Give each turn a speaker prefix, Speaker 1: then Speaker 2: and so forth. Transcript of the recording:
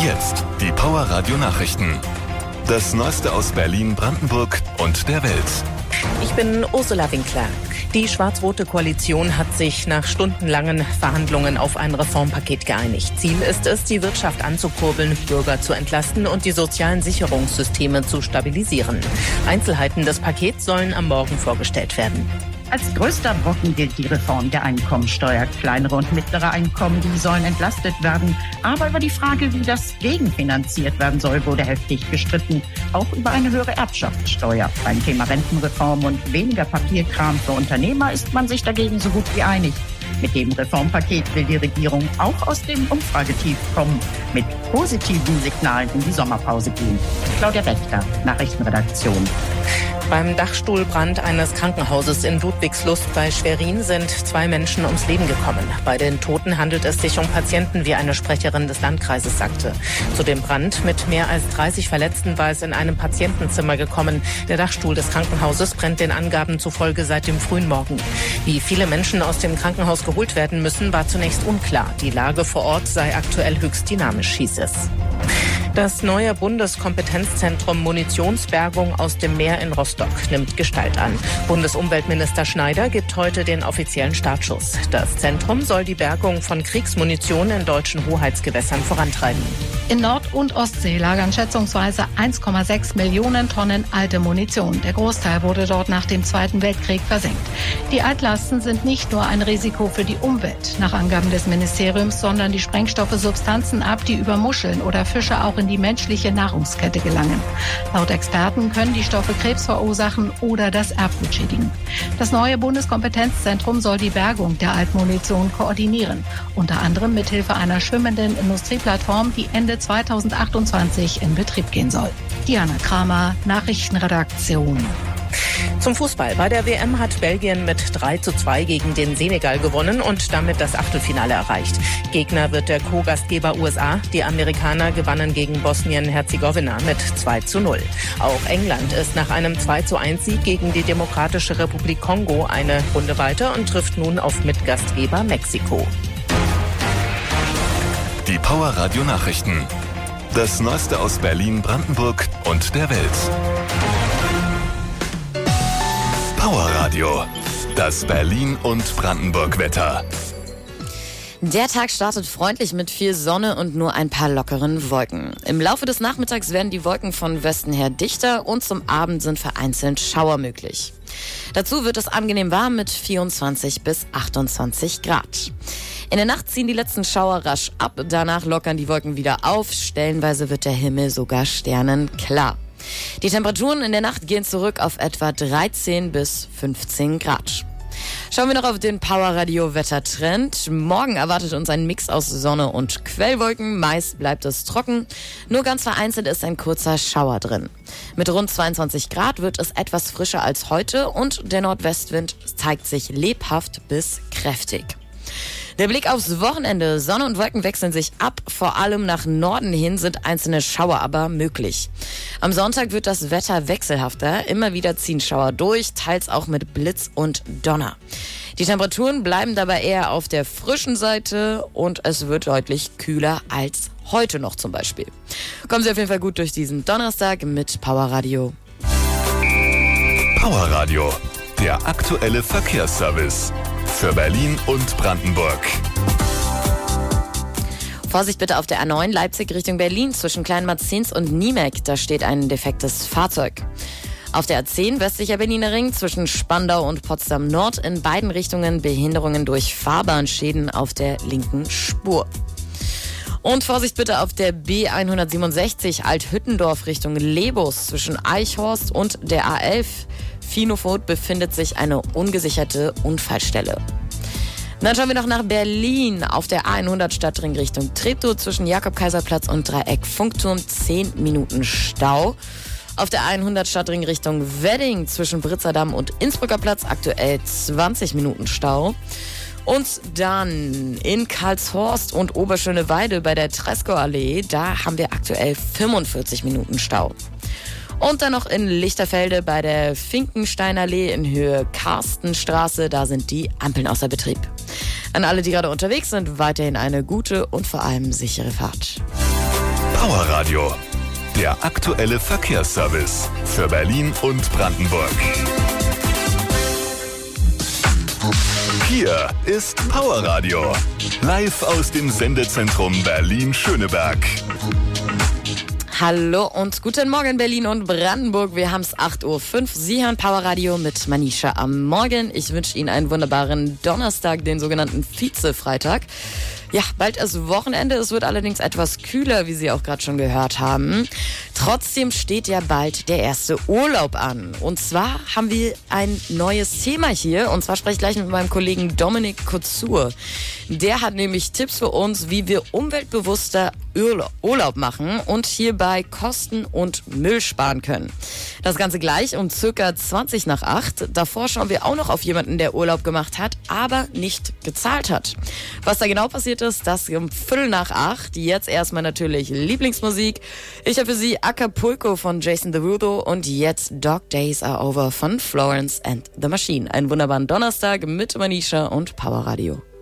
Speaker 1: Jetzt die Power Radio Nachrichten. Das Neueste aus Berlin, Brandenburg und der Welt.
Speaker 2: Ich bin Ursula Winkler. Die schwarz-rote Koalition hat sich nach stundenlangen Verhandlungen auf ein Reformpaket geeinigt. Ziel ist es, die Wirtschaft anzukurbeln, Bürger zu entlasten und die sozialen Sicherungssysteme zu stabilisieren. Einzelheiten des Pakets sollen am Morgen vorgestellt werden.
Speaker 3: Als größter Brocken gilt die Reform der Einkommensteuer. Kleinere und mittlere Einkommen, die sollen entlastet werden. Aber über die Frage, wie das gegenfinanziert werden soll, wurde heftig gestritten. Auch über eine höhere Erbschaftssteuer. Beim Thema Rentenreform und weniger Papierkram für Unternehmer ist man sich dagegen so gut wie einig. Mit dem Reformpaket will die Regierung auch aus dem Umfragetief kommen, mit positiven Signalen in die Sommerpause gehen. Claudia Wächter, Nachrichtenredaktion.
Speaker 2: Beim Dachstuhlbrand eines Krankenhauses in Ludwigslust bei Schwerin sind 2 Menschen ums Leben gekommen. Bei den Toten handelt es sich um Patienten, wie eine Sprecherin des Landkreises sagte. Zu dem Brand mit mehr als 30 Verletzten war es in einem Patientenzimmer gekommen. Der Dachstuhl des Krankenhauses brennt den Angaben zufolge seit dem frühen Morgen. Wie viele Menschen aus dem Krankenhaus geholt werden müssen, war zunächst unklar. Die Lage vor Ort sei aktuell höchst dynamisch, hieß es. Das neue Bundeskompetenzzentrum Munitionsbergung aus dem Meer in Rostock nimmt Gestalt an. Bundesumweltminister Schneider gibt heute den offiziellen Startschuss. Das Zentrum soll die Bergung von Kriegsmunition in deutschen Hoheitsgewässern vorantreiben.
Speaker 4: In Nord- und Ostsee lagern schätzungsweise 1,6 Millionen Tonnen alte Munition. Der Großteil wurde dort nach dem Zweiten Weltkrieg versenkt. Die Altlasten sind nicht nur ein Risiko für die Umwelt, nach Angaben des Ministeriums, sondern die Sprengstoffe Substanzen ab, die über Muscheln oder Fische auch in die menschliche Nahrungskette gelangen. Laut Experten können die Stoffe Krebs verursachen oder das Erbgut schädigen. Das neue Bundeskompetenzzentrum soll die Bergung der Altmunition koordinieren, unter anderem mithilfe einer schwimmenden Industrieplattform, die Ende 2028 in Betrieb gehen soll. Diana Kramer, Nachrichtenredaktion.
Speaker 2: Zum Fußball. Bei der WM hat Belgien mit 3:2 gegen den Senegal gewonnen und damit das Achtelfinale erreicht. Gegner wird der Co-Gastgeber USA. Die Amerikaner gewannen gegen Bosnien-Herzegowina mit 2:0. Auch England ist nach einem 2:1-Sieg gegen die Demokratische Republik Kongo eine Runde weiter und trifft nun auf Mitgastgeber Mexiko.
Speaker 1: Die Power Radio Nachrichten. Das Neueste aus Berlin, Brandenburg und der Welt. Power Radio. Das Berlin und Brandenburg Wetter.
Speaker 5: Der Tag startet freundlich mit viel Sonne und nur ein paar lockeren Wolken. Im Laufe des Nachmittags werden die Wolken von Westen her dichter und zum Abend sind vereinzelt Schauer möglich. Dazu wird es angenehm warm mit 24 bis 28 Grad. In der Nacht ziehen die letzten Schauer rasch ab, danach lockern die Wolken wieder auf. Stellenweise wird der Himmel sogar sternenklar. Die Temperaturen in der Nacht gehen zurück auf etwa 13 bis 15 Grad. Schauen wir noch auf den Power-Radio-Wettertrend. Morgen erwartet uns ein Mix aus Sonne und Quellwolken. Meist bleibt es trocken. Nur ganz vereinzelt ist ein kurzer Schauer drin. Mit rund 22 Grad wird es etwas frischer als heute und der Nordwestwind zeigt sich lebhaft bis kräftig. Der Blick aufs Wochenende. Sonne und Wolken wechseln sich ab. Vor allem nach Norden hin sind einzelne Schauer aber möglich. Am Sonntag wird das Wetter wechselhafter. Immer wieder ziehen Schauer durch, teils auch mit Blitz und Donner. Die Temperaturen bleiben dabei eher auf der frischen Seite und es wird deutlich kühler als heute noch zum Beispiel. Kommen Sie auf jeden Fall gut durch diesen Donnerstag mit Power Radio.
Speaker 1: Power Radio. Der aktuelle Verkehrsservice. Für Berlin und Brandenburg.
Speaker 5: Vorsicht bitte auf der A9 Leipzig Richtung Berlin zwischen Kleinmarzins und Niemek. Da steht ein defektes Fahrzeug. Auf der A10 westlicher Berliner Ring zwischen Spandau und Potsdam Nord in beiden Richtungen Behinderungen durch Fahrbahnschäden auf der linken Spur. Und Vorsicht bitte auf der B167 Althüttendorf Richtung Lebus zwischen Eichhorst und der A11 Finofurt befindet sich eine ungesicherte Unfallstelle. Dann schauen wir noch nach Berlin. Auf der A100 Stadtring Richtung Treptow zwischen Jakob-Kaiser-Platz und Dreieck Funkturm 10 Minuten Stau. Auf der A100 Stadtring Richtung Wedding zwischen Britzerdamm und Innsbrucker Platz aktuell 20 Minuten Stau. Und dann in Karlshorst und Oberschöneweide bei der Tresckow-Allee, da haben wir aktuell 45 Minuten Stau. Und dann noch in Lichterfelde bei der Finkensteinallee in Höhe Karstenstraße, da sind die Ampeln außer Betrieb. An alle, die gerade unterwegs sind, weiterhin eine gute und vor allem sichere Fahrt.
Speaker 1: Power Radio, der aktuelle Verkehrsservice für Berlin und Brandenburg. Hier ist Power Radio, live aus dem Sendezentrum Berlin-Schöneberg.
Speaker 5: Hallo und guten Morgen Berlin und Brandenburg. Wir haben es 8.05 Uhr. Sie hören Power Radio mit Manisha am Morgen. Ich wünsche Ihnen einen wunderbaren Donnerstag, den sogenannten Vize-Freitag. Ja, bald ist Wochenende. Es wird allerdings etwas kühler, wie Sie auch gerade schon gehört haben. Trotzdem steht ja bald der erste Urlaub an. Und zwar haben wir ein neues Thema hier. Und zwar spreche ich gleich mit meinem Kollegen Dominik Kutzur. Der hat nämlich Tipps für uns, wie wir umweltbewusster Urlaub machen und hierbei Kosten und Müll sparen können. Das Ganze gleich um circa 20 nach 8. Davor schauen wir auch noch auf jemanden, der Urlaub gemacht hat, aber nicht gezahlt hat. Was da genau passiert ist, das um 7 nach 8. Jetzt erstmal natürlich Lieblingsmusik. Ich habe für Sie Acapulco von Jason Derulo und jetzt Dog Days Are Over von Florence and the Machine. Einen wunderbaren Donnerstag mit Manisha und Power Radio.